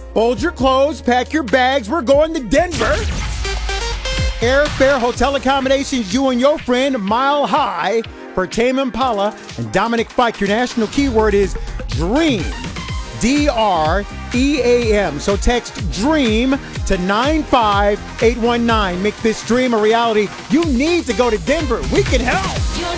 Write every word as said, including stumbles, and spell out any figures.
Fold your clothes, pack your bags. We're going to Denver. Airfare, hotel accommodations, you and your friend, Mile High. For Tame Impala and Dominic Fike, your national keyword is DREAM. D R E A M. So text DREAM to nine five eight one nine. Make this dream a reality. You need to go to Denver. We can help.